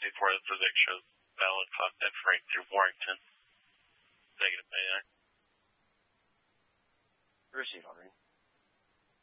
before the physics shows valid content frank through Warrington. Negative, may I? Proceed, Henri.